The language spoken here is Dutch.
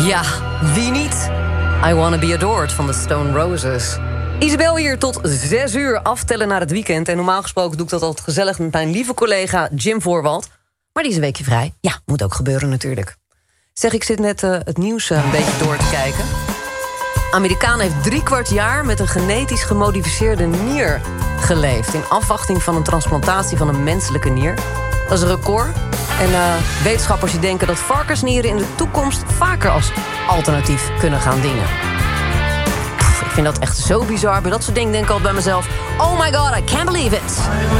Ja, wie niet? I Wanna Be Adored van de Stone Roses. Isabel hier tot 6 uur aftellen naar het weekend. En normaal gesproken doe ik dat altijd gezellig met mijn lieve collega Jim Voorwald. Maar die is een weekje vrij. Ja, moet ook gebeuren natuurlijk. Zeg, ik zit net het nieuws een beetje door te kijken. Amerikaan heeft 3/4 jaar met een genetisch gemodificeerde nier geleefd... in afwachting van een transplantatie van een menselijke nier. Dat is een record. En wetenschappers die denken dat varkensnieren in de toekomst... vaker als alternatief kunnen gaan dienen. Ik vind dat echt zo bizar. Bij dat soort dingen denk ik al bij mezelf... oh my god, I can't believe it.